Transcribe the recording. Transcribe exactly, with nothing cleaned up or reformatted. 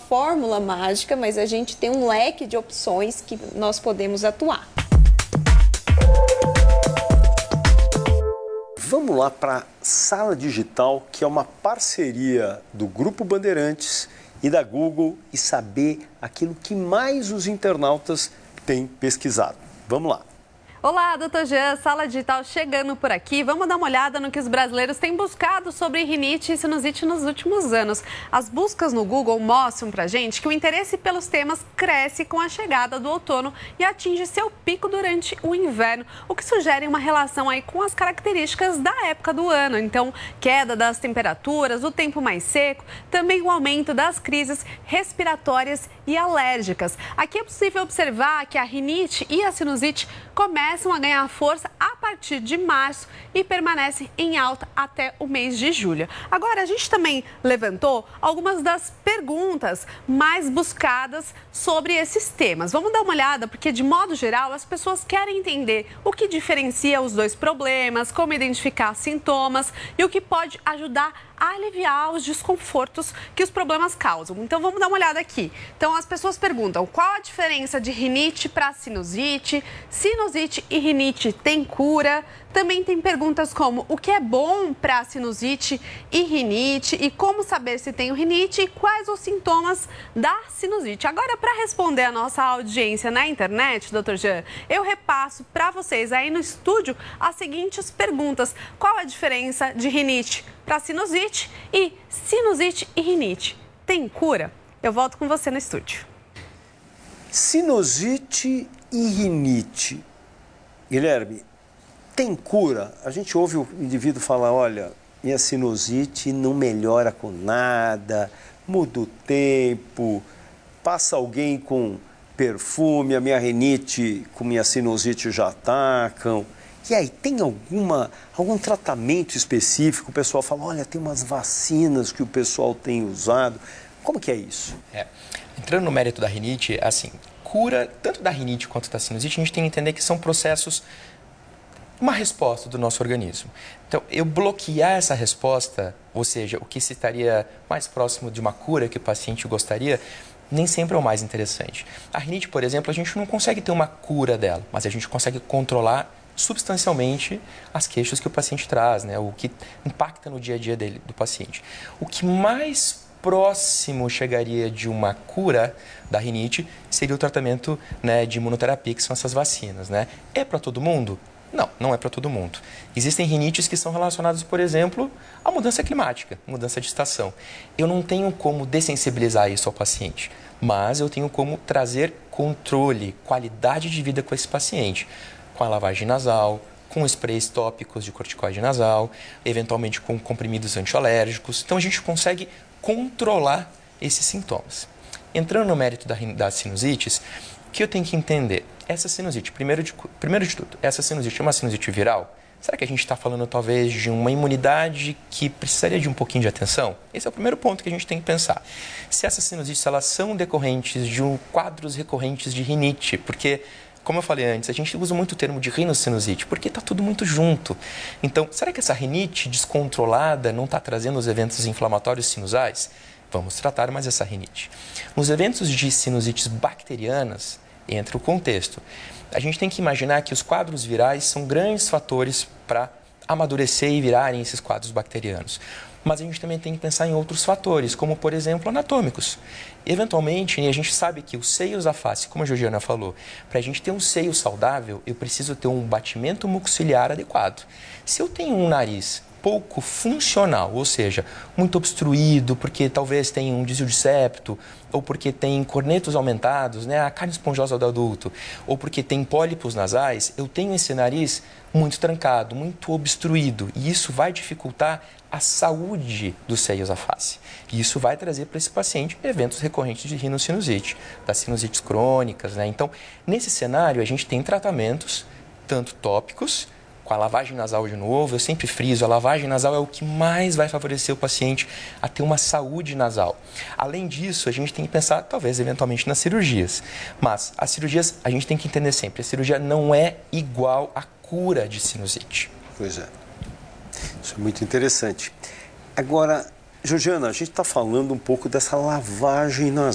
fórmula mágica, mas a gente tem um leque de opções que nós podemos atuar. Vamos lá para a Sala Digital, que é uma parceria do Grupo Bandeirantes e da Google, e saber aquilo que mais os internautas têm pesquisado. Vamos lá. Olá, doutor Jean, Sala Digital chegando por aqui. Vamos dar uma olhada no que os brasileiros têm buscado sobre rinite e sinusite nos últimos anos. As buscas no Google mostram pra gente que o interesse pelos temas cresce com a chegada do outono e atinge seu pico durante o inverno, o que sugere uma relação aí com as características da época do ano. Então, queda das temperaturas, o tempo mais seco, também o aumento das crises respiratórias e alérgicas. Aqui é possível observar que a rinite e a sinusite começam começam a ganhar força a partir de março e permanecem em alta até o mês de julho. Agora, a gente também levantou algumas das perguntas mais buscadas sobre esses temas. Vamos dar uma olhada, porque, de modo geral, as pessoas querem entender o que diferencia os dois problemas, como identificar sintomas e o que pode ajudar a aliviar os desconfortos que os problemas causam. Então, vamos dar uma olhada aqui. Então, as pessoas perguntam qual a diferença de rinite para sinusite, sinusite e rinite tem cura? Também tem perguntas como o que é bom para sinusite e rinite e como saber se tem rinite e quais os sintomas da sinusite. Agora, para responder a nossa audiência na internet, doutor Jean, eu repasso para vocês aí no estúdio as seguintes perguntas. Qual a diferença de rinite para sinusite e sinusite e rinite tem cura? Eu volto com você no estúdio. Sinusite e rinite. Guilherme, tem cura? A gente ouve o indivíduo falar, olha, minha sinusite não melhora com nada, muda o tempo, passa alguém com perfume, a minha rinite com minha sinusite já atacam. E aí, tem alguma, algum tratamento específico? O pessoal fala, olha, tem umas vacinas que o pessoal tem usado. Como que é isso? É. Entrando no mérito da rinite, assim, cura tanto da rinite quanto da sinusite, a gente tem que entender que são processos, uma resposta do nosso organismo. Então, eu bloquear essa resposta, ou seja, o que se estaria mais próximo de uma cura que o paciente gostaria, nem sempre é o mais interessante. A rinite, por exemplo, a gente não consegue ter uma cura dela, mas a gente consegue controlar substancialmente as queixas que o paciente traz, né? O que impacta no dia a dia dele, do paciente. O que mais próximo chegaria de uma cura da rinite seria o tratamento, né, de imunoterapia, que são essas vacinas, né? É para todo mundo? Não, não é para todo mundo. Existem rinites que são relacionadas, por exemplo, à mudança climática, mudança de estação. Eu não tenho como dessensibilizar isso ao paciente, mas eu tenho como trazer controle, qualidade de vida com esse paciente, com a lavagem nasal, com sprays tópicos de corticoide nasal, eventualmente com comprimidos antialérgicos. Então, a gente consegue controlar esses sintomas. Entrando no mérito da, das sinusites, o que eu tenho que entender? Essa sinusite, primeiro de, primeiro de tudo, essa sinusite é uma sinusite viral? Será que a gente está falando talvez de uma imunidade que precisaria de um pouquinho de atenção? Esse é o primeiro ponto que a gente tem que pensar. Se essas sinusites elas são decorrentes de um, quadros recorrentes de rinite, porque, como eu falei antes, a gente usa muito o termo de rinocinusite, porque está tudo muito junto. Então, será que essa rinite descontrolada não está trazendo os eventos inflamatórios sinusais? Vamos tratar mais essa rinite. Nos eventos de sinusites bacterianas, entra o contexto. A gente tem que imaginar que os quadros virais são grandes fatores para amadurecer e virarem esses quadros bacterianos. Mas a gente também tem que pensar em outros fatores, como, por exemplo, anatômicos. Eventualmente, a gente sabe que os seios da face, como a Georgiana falou, para a gente ter um seio saudável, eu preciso ter um batimento mucociliar adequado. Se eu tenho um nariz pouco funcional, ou seja, muito obstruído, porque talvez tenha um desvio de septo, ou porque tem cornetos aumentados, né, a carne esponjosa do adulto, ou porque tem pólipos nasais, eu tenho esse nariz muito trancado, muito obstruído, e isso vai dificultar a saúde dos seios da face. E isso vai trazer para esse paciente eventos recorrentes de rinocinusite, das sinusites crônicas, né? Então, nesse cenário, a gente tem tratamentos, tanto tópicos, com a lavagem nasal de novo, eu sempre friso, a lavagem nasal é o que mais vai favorecer o paciente a ter uma saúde nasal. Além disso, a gente tem que pensar, talvez, eventualmente, nas cirurgias. Mas as cirurgias, a gente tem que entender sempre, a cirurgia não é igual à cura de sinusite. Pois é. Isso é muito interessante. Agora, Georgiana, a gente está falando um pouco dessa lavagem nasal.